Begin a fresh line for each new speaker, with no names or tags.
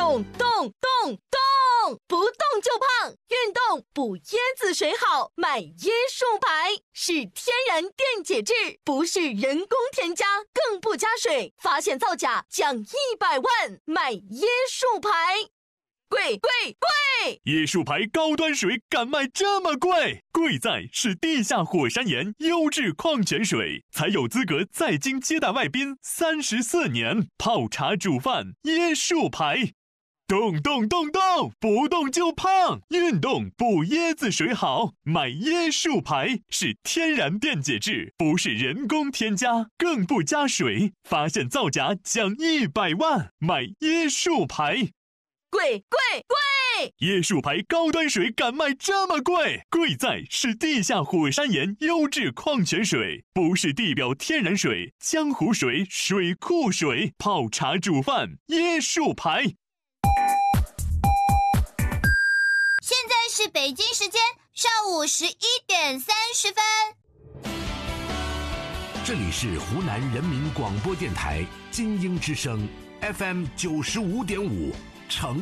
动动动动，不动就胖，运动补椰子水好，买椰树牌，是天然电解质，不是人工添加，更不加水，发现造假奖100万，买椰树牌。贵！
椰树牌高端水敢卖这么贵？贵在是地下火山岩优质矿泉水，才有资格在京接待外宾34年，泡茶煮饭椰树牌。动动动动，不动就胖，运动补椰子水好，买椰树牌，是天然电解质，不是人工添加，更不加水，发现造假奖100万，买椰树牌。
贵！
椰树牌高端水敢卖这么贵？贵在是地下火山岩优质矿泉水，不是地表天然水、江湖水、水库水，泡茶煮饭椰树牌。
现在是北京时间上午11点30分。
这里是湖南人民广播电台精英之声 FM 95.5成